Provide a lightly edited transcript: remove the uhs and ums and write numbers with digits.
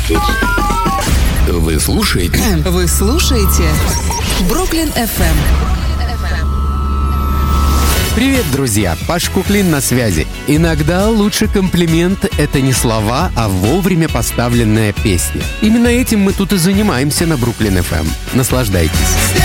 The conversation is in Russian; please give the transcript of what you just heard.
Вы слушаете? Вы слушаете Бруклин FM. Привет, друзья! Паш Куклин на связи. Иногда лучший комплимент — это не слова, а вовремя поставленная песня. Именно этим мы тут и занимаемся на Бруклин FM. Наслаждайтесь.